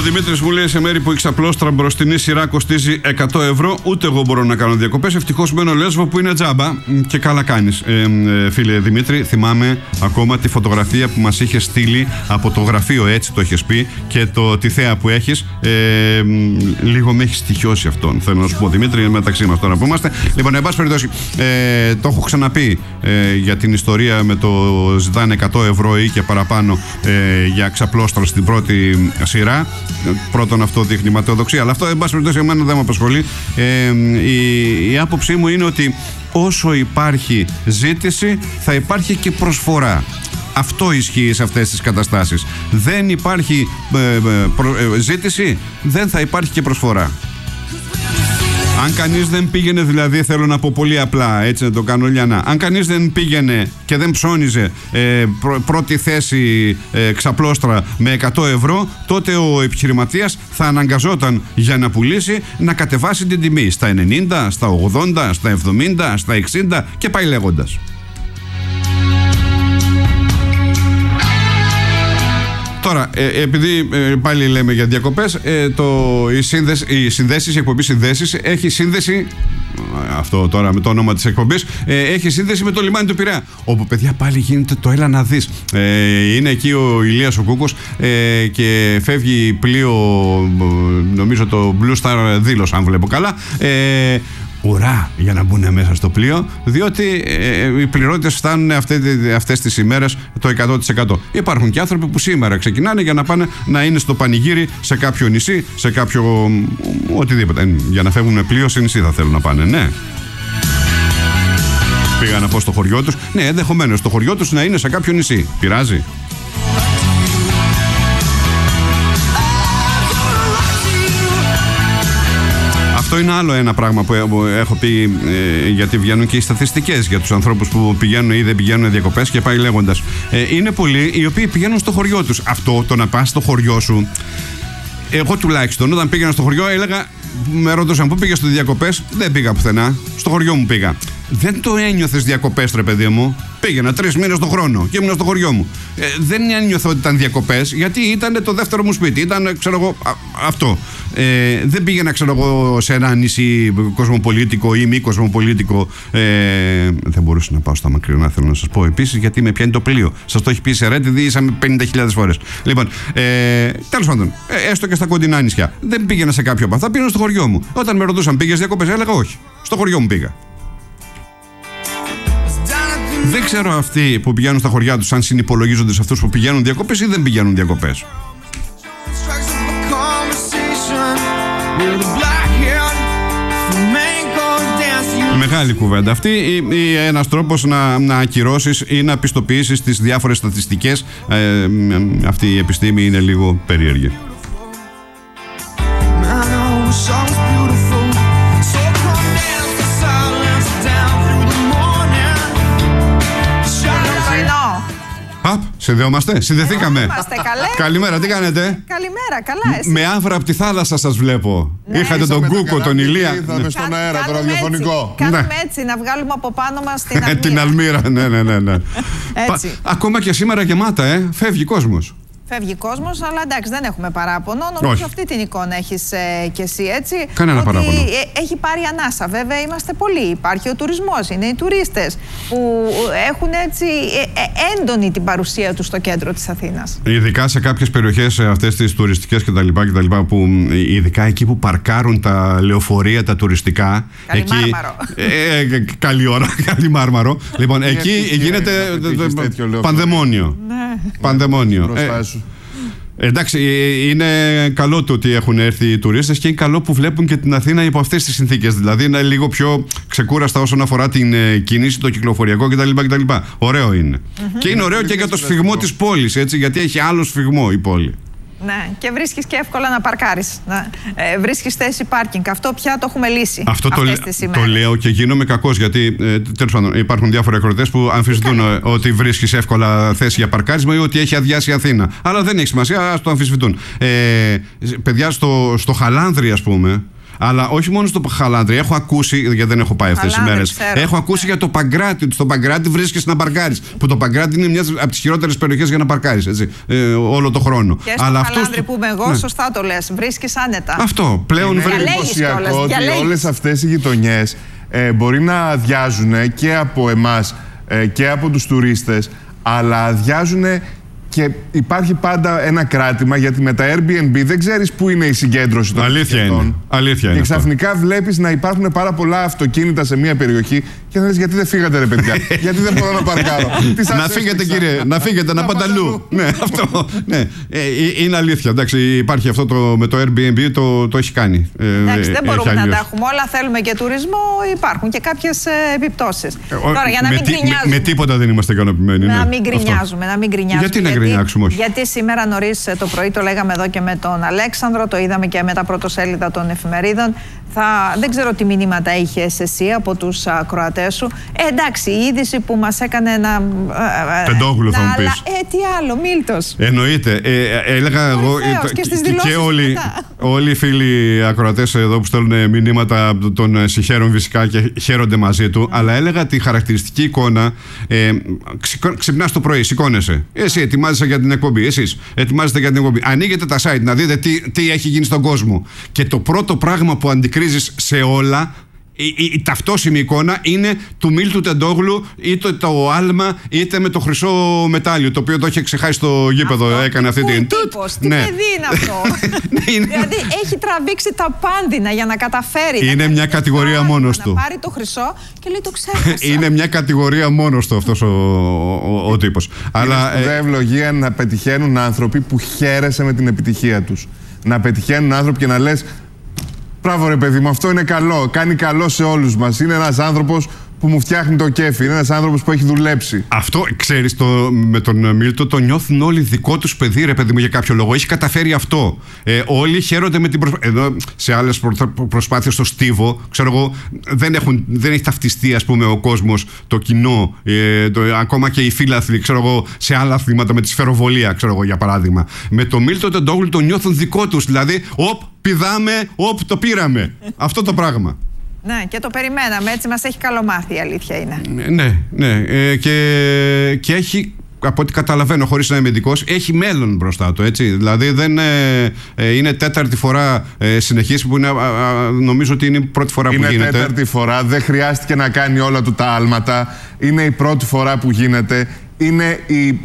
Δημήτρης μου λέει: σε μέρη που η ξαπλώστρα μπροστινή σειρά κοστίζει 100 ευρώ, ούτε εγώ μπορώ να κάνω διακοπές. Ευτυχώς μένω Λέσβο που είναι τζάμπα. Και καλά κάνεις, φίλε Δημήτρη. Θυμάμαι ακόμα τη φωτογραφία που μας είχε στείλει από το γραφείο, έτσι το έχεις πει, και τη θέα που έχεις. Λίγο με έχει στοιχειώσει αυτόν. Θέλω να σου πω, Δημήτρη, είναι μεταξύ μας τώρα που είμαστε. Λοιπόν, εν πάση περιπτώσει, το έχω ξαναπεί για την ιστορία με το ζητάνε 100 ευρώ ή και παραπάνω για ξαπλώστρα στην πρώτη σειρά. Πρώτον, αυτό δείχνει ματαιοδοξία, αλλά αυτό εν πάση περιπτώσει εμένα δεν με απασχολεί. Η άποψή μου είναι ότι όσο υπάρχει ζήτηση, θα υπάρχει και προσφορά. Αυτό ισχύει σε αυτές τις καταστάσεις. Δεν υπάρχει ζήτηση, δεν θα υπάρχει και προσφορά. Αν κανείς δεν πήγαινε, δηλαδή, θέλω να πω πολύ απλά, έτσι να το κάνω λιανά, αν κανείς δεν πήγαινε και δεν ψώνιζε πρώτη θέση ξαπλώστρα με 100 ευρώ, τότε ο επιχειρηματίας θα αναγκαζόταν για να πουλήσει να κατεβάσει την τιμή στα 90, στα 80, στα 70, στα 60 και πάει λέγοντας. Τώρα, επειδή πάλι λέμε για διακοπές, η εκπομπή Συνδέσεις έχει σύνδεση, αυτό τώρα με το όνομα της εκπομπής, έχει σύνδεση με το λιμάνι του Πειραιά, όπου, παιδιά, πάλι γίνεται το έλα να δεις. Είναι εκεί ο Ηλίας ο Κούκος και φεύγει πλοίο, νομίζω το Blue Star Δήλος, αν βλέπω καλά, ουρά για να μπουν μέσα στο πλοίο, διότι οι πληρότητες φτάνουν αυτές τις ημέρες το 100%. Υπάρχουν και άνθρωποι που σήμερα ξεκινάνε για να πάνε να είναι στο πανηγύρι σε κάποιο νησί, σε κάποιο οτιδήποτε. Για να φεύγουν με πλοίο σε νησί θα θέλουν να πάνε, ναι. Πήγα να πω στο χωριό τους. Ναι, ενδεχομένως στο χωριό τους να είναι σε κάποιο νησί. Πειράζει? Αυτό είναι άλλο ένα πράγμα που έχω πει, γιατί βγαίνουν και οι στατιστικές για τους ανθρώπους που πηγαίνουν ή δεν πηγαίνουν διακοπές και πάει λέγοντας. Είναι πολλοί οι οποίοι πηγαίνουν στο χωριό τους. Αυτό, το να πας στο χωριό σου, εγώ τουλάχιστον όταν πήγαινα στο χωριό έλεγα, με ρωτούσαν πού πήγες στο διακοπές, δεν πήγα πουθενά, στο χωριό μου πήγα. Δεν το ένιωθες διακοπές, ρε παιδί μου? Πήγαινα 3 μήνες το χρόνο και ήμουν στο χωριό μου. Δεν ένιωθα ότι ήταν διακοπές, γιατί ήταν το δεύτερο μου σπίτι. Ήταν, ξέρω εγώ, αυτό. Δεν πήγαινα, ξέρω εγώ, σε ένα νησί κοσμοπολίτικο ή μη κοσμοπολίτικο. Δεν μπορούσα να πάω στα μακρινά, θέλω να σας πω επίσης, γιατί με πιάνει το πλοίο. Σας το έχει πει σε Ρέντι, ήσαμε 50.000 φορές. Λοιπόν, τέλος πάντων, έστω και στα κοντινά νησιά. Δεν πήγαινα σε κάποιο από αυτά, πήγαινα στο χωριό μου. Όταν με ρωτούσαν, πήγες διακοπές, έλεγα όχι. Στο χωριό μου πήγα. Δεν ξέρω αυτοί που πηγαίνουν στα χωριά τους αν συνυπολογίζονται σε αυτούς που πηγαίνουν διακοπές ή δεν πηγαίνουν διακοπές. Μεγάλη κουβέντα αυτή, ή ένας τρόπος να ακυρώσεις ή να πιστοποιήσεις τις διάφορες στατιστικές. Αυτή η επιστήμη είναι λίγο περίεργη. Συνδεόμαστε, συνδεθήκαμε. Είμαστε, καλέ. Καλημέρα, τι κάνετε? Καλημέρα, καλά, εσύ? Με άβρα από τη θάλασσα σας βλέπω. Ναι. Είχατε τον Κούκο, τον Ηλία. Ήρθαμε στον αέρα, το ραδιοφωνικό. Κάνουμε έτσι, να βγάλουμε από πάνω μας την Αλμύρα. Την Αλμύρα, ναι. Έτσι. Ακόμα και σήμερα γεμάτα, φεύγει κόσμος. Φεύγει κόσμος, αλλά εντάξει, δεν έχουμε παράπονο. Νομίζω αυτή την εικόνα έχεις κι εσύ, έτσι. Κανένα παράπονο. Έχει πάρει ανάσα. Βέβαια, είμαστε πολλοί. Υπάρχει ο τουρισμός. Είναι οι τουρίστες που έχουν έτσι έντονη την παρουσία τους στο κέντρο της Αθήνας. Ειδικά σε κάποιες περιοχές, αυτές τις τουριστικές κτλ. Που ειδικά εκεί που παρκάρουν τα λεωφορεία, τα τουριστικά. Καλημάρμαρο. Καλή ώρα, Καλημάρμαρο. Λοιπόν, εκεί γίνεται πανδαιμόνιο. Πανδαιμόνιο. Εντάξει, είναι καλό το ότι έχουν έρθει οι τουρίστες και είναι καλό που βλέπουν και την Αθήνα υπό αυτές τις συνθήκες. Δηλαδή είναι λίγο πιο ξεκούραστα όσον αφορά την κίνηση, το κυκλοφοριακό κτλ. Ωραίο είναι. Και είναι ωραίο και για το σφιγμό της πόλης, έτσι, γιατί έχει άλλο σφιγμό η πόλη. Ναι, και βρίσκεις και εύκολα να παρκάρεις. Βρίσκεις θέση πάρκινγκ. Αυτό πια το έχουμε λύσει. Αυτό το λέω και γίνομαι κακός, γιατί τέλος πάντων υπάρχουν διάφοροι ακροατές που αμφισβητούν ότι βρίσκεις εύκολα θέση για παρκάρισμα ή ότι έχει αδειάσει η Αθήνα. Αλλά δεν έχει σημασία, ας το αμφισβητούν. Παιδιά, στο Χαλάνδρι, ας πούμε, Αλλά όχι μόνο στο Χαλάνδρη. Έχω ακούσει, γιατί δεν έχω πάει αυτές τις μέρες. Έχω ακούσει για το Παγκράτη, ότι στο Παγκράτη βρίσκεσαι να παρκάρεις. Που το Παγκράτη είναι μια από τις χειρότερες περιοχές για να παρκάρεις. Όλο το χρόνο. Και στο Χαλάνδρη που είμαι εγώ, σωστά το λες. Βρίσκεις άνετα. Αυτό πλέον είναι εντυπωσιακό ότι όλες αυτές οι γειτονιές μπορεί να αδειάζουν και από εμάς και από τους τουρίστες, αλλά αδειάζουν. Και υπάρχει πάντα ένα κράτημα, γιατί με τα Airbnb δεν ξέρεις πού είναι η συγκέντρωση των επισκεπτών. Αλήθεια είναι. Και ξαφνικά βλέπεις να υπάρχουν πάρα πολλά αυτοκίνητα σε μια περιοχή και θα λες, γιατί δεν φύγατε ρε παιδιά, γιατί δεν μπορώ να παρκάρω. Να φύγετε κύριε, να φύγετε, να πάτε αλλού. Ναι, αυτό. Ναι. Είναι αλήθεια. Εντάξει, υπάρχει αυτό με το Airbnb, το έχει κάνει. Εντάξει, δεν μπορούμε να τα έχουμε όλα. Θέλουμε και τουρισμό, υπάρχουν και κάποιες επιπτώσεις. Τώρα, για να μην γκρινιάζουμε. Με τίποτα δεν είμαστε ικανοποιημένοι. Να μην γκρινιάζουμε. Γιατί να γκρινιάξουμε, όχι? Γιατί σήμερα νωρίς το πρωί, το λέγαμε εδώ και με τον Αλέξανδρο, το είδαμε και με τα πρωτοσέλιδα των εφημερίδων. Δεν ξέρω τι μηνύματα είχες εσύ από τους ακροατές σου. Εντάξει, η είδηση που μας έκανε να. Πεντόγλου θα μου πεις. Τι άλλο, Μίλτος. Εννοείται. Έλεγα εγώ. Και όλοι οι φίλοι ακροατές εδώ που στέλνουν μηνύματα τον συγχαίρουν φυσικά και χαίρονται μαζί του. Αλλά έλεγα τη χαρακτηριστική εικόνα. Ξυπνάς το πρωί, σηκώνεσαι. Εσύ ετοιμάζεσαι για την εκπομπή. Εσείς ετοιμάζεστε για την εκπομπή. Ανοίγετε τα site να δείτε τι έχει γίνει στον κόσμο. Και το πρώτο πράγμα που αντικρίζεις σε όλα, η ταυτόσιμη εικόνα είναι του Μίλτου Τεντόγλου, είτε το άλμα είτε με το χρυσό μετάλλιο, το οποίο το είχε ξεχάσει στο γήπεδο. Έκανε αυτή την. Τι παιδί είναι αυτό. Δηλαδή έχει τραβήξει τα πάνδυνα για να καταφέρει. Είναι μια κατηγορία μόνος του. Να πάρει το χρυσό και λέει το ξέχασα. Είναι μια κατηγορία μόνος του αυτός ο τύπος. Αλλά σπουδαία ευλογία να πετυχαίνουν άνθρωποι που χαίρεσαι με την επιτυχία τους. Να πετυχαίνουν άνθρωποι και να λες, μπράβο ρε παιδί μου, αυτό είναι καλό. Κάνει καλό σε όλους μας. Είναι ένας άνθρωπος που μου φτιάχνει το κέφι. Είναι ένας άνθρωπος που έχει δουλέψει. Αυτό, ξέρεις, με τον Μίλτο το νιώθουν όλοι δικό τους παιδί, ρε παιδί μου, για κάποιο λόγο. Έχει καταφέρει αυτό. Όλοι χαίρονται με την προσπάθεια. Εδώ σε άλλες προσπάθειες στο Στίβο, ξέρω εγώ, δεν έχει ταυτιστεί, ας πούμε, ο κόσμος, το κοινό, ακόμα και οι φίλαθλοι, ξέρω εγώ, σε άλλα αθλήματα με τη σφαιροβολία, ξέρω εγώ, για παράδειγμα. Με τον Μίλτο τον Τεντόγλου το νιώθουν δικό τους. Δηλαδή, πηδάμε, το πήραμε. Αυτό το πράγμα. Ναι, και το περιμέναμε. Έτσι μας έχει καλομάθει, η αλήθεια είναι. Ναι. Και έχει, από ό,τι καταλαβαίνω, χωρίς να είμαι ειδικός, έχει μέλλον μπροστά του, έτσι. Δηλαδή δεν είναι τέταρτη φορά συνεχής που είναι, νομίζω ότι είναι η πρώτη φορά που γίνεται. Είναι τέταρτη φορά, δεν χρειάστηκε να κάνει όλα του τα άλματα. Είναι η πρώτη φορά που γίνεται. Είναι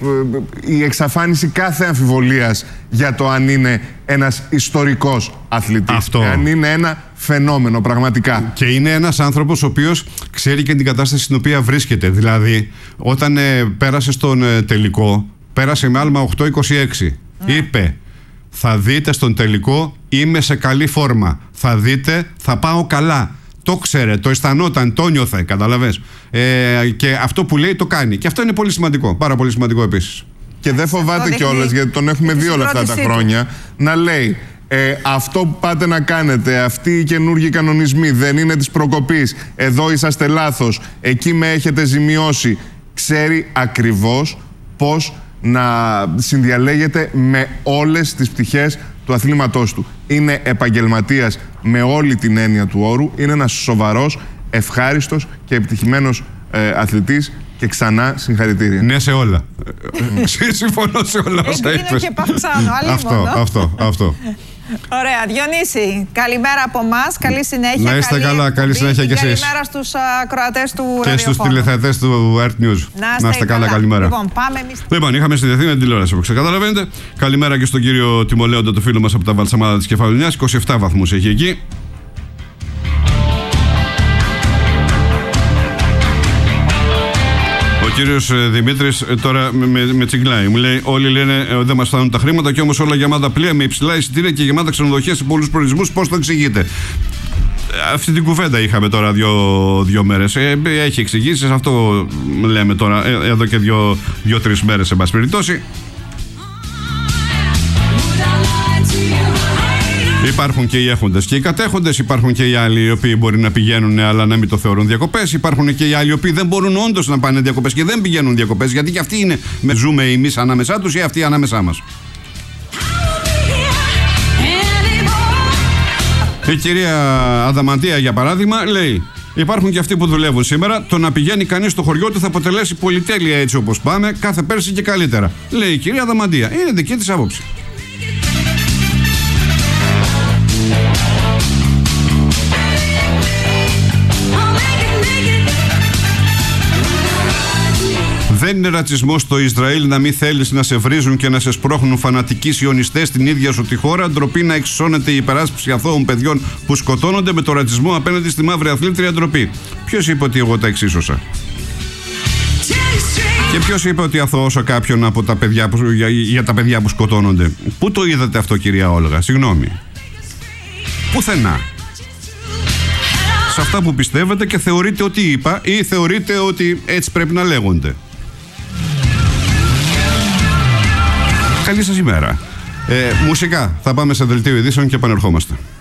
η εξαφάνιση κάθε αμφιβολίας για το αν είναι ένας ιστορικός αθλητής. Αν είναι ένα φαινόμενο πραγματικά. Και είναι ένας άνθρωπος ο οποίος ξέρει και την κατάσταση στην οποία βρίσκεται. Δηλαδή, όταν πέρασε στον τελικό, πέρασε με άλμα 8-26. Είπε, θα δείτε στον τελικό, είμαι σε καλή φόρμα. Θα δείτε, θα πάω καλά. Το ξέρε, το αισθανόταν, το νιώθε, καταλαβες. Και αυτό που λέει το κάνει. Και αυτό είναι πολύ σημαντικό, πάρα πολύ σημαντικό επίσης. Και δεν φοβάται κιόλας, γιατί τον έχουμε δει όλα αυτά τα χρόνια, να λέει, αυτό που πάτε να κάνετε, αυτοί οι καινούργιοι κανονισμοί δεν είναι της προκοπής, εδώ είσαστε λάθος, εκεί με έχετε ζημιώσει. Ξέρει ακριβώς πώς να συνδιαλέγεται με όλες τις πτυχές του αθλήματός του. Είναι επαγγελματίας με όλη την έννοια του όρου. Είναι ένας σοβαρός, ευχάριστος και επιτυχημένος αθλητής. Και ξανά συγχαρητήρια. Ναι, σε όλα. Συμφωνώ σε όλα όσα είπες. Εγκρίνω και Παυξάνο. Αυτό. Ωραία, Διονύση, καλημέρα από εμάς. Καλή συνέχεια. Να είστε καλά, καλή συνέχεια και εσείς. Καλημέρα στους ακροατές του ραδιοφώνου. Και στους τηλεθεατές του Earth News. Να είστε καλά, καλημέρα. Λοιπόν, πάμε εμείς. Λοιπόν, είχαμε συνδεθεί με την τηλεόραση, όπως καταλαβαίνετε. Καλημέρα και στον κύριο Τιμολέοντα, το φίλο μας από τα Βαλσαμάδα της Κεφαλονιάς. 27 βαθμούς έχει εκεί. Ο κύριος Δημήτρης τώρα με τσιγκλάει. Μου λέει: όλοι λένε δεν μας φτάνουν τα χρήματα και όμως όλα γεμάτα πλοία με υψηλά εισιτήρια και γεμάτα ξενοδοχεία σε πολλούς προορισμούς. Πώς το εξηγείτε? Αυτή την κουβέντα είχαμε τώρα δύο μέρες. Έχει εξηγήσεις. Αυτό λέμε τώρα εδώ και δύο-τρεις μέρες, σε πάση περιπτώσει. Υπάρχουν και οι έχοντες και οι κατέχοντες, υπάρχουν και οι άλλοι οι οποίοι μπορεί να πηγαίνουν αλλά να μην το θεωρούν διακοπές. Υπάρχουν και οι άλλοι οι οποίοι δεν μπορούν όντως να πάνε διακοπές και δεν πηγαίνουν διακοπές, γιατί και αυτοί είναι, ζούμε εμείς ανάμεσά τους ή αυτοί ανάμεσά μας. Η κυρία Αδαμαντία, για παράδειγμα, λέει: υπάρχουν και αυτοί που δουλεύουν σήμερα. Το να πηγαίνει κανείς στο χωριό του θα αποτελέσει πολυτέλεια έτσι όπως πάμε, κάθε πέρσι και καλύτερα. Λέει η κυρία Αδαμαντία. Είναι δική της άποψη. Δεν είναι ρατσισμός στο Ισραήλ να μην θέλεις να σε βρίζουν και να σε σπρώχνουν φανατικοί σιωνιστές στην ίδια σου τη χώρα. Ντροπή να εξισώνεται η υπεράσπιση αθώων παιδιών που σκοτώνονται με το ρατσισμό απέναντι στη μαύρη αθλήτρια. Ντροπή. Ποιος είπε ότι εγώ τα εξίσωσα? Και ποιος είπε ότι αθώωσα κάποιον από τα παιδιά για τα παιδιά που σκοτώνονται? Πού το είδατε αυτό, κυρία Όλγα? Συγγνώμη. Πουθενά. Σε αυτά που πιστεύετε και θεωρείτε ότι είπα ή θεωρείτε ότι έτσι πρέπει να λέγονται. Καλή σας ημέρα. Μουσικά. Θα πάμε σε δελτίο ειδήσεων και επανερχόμαστε.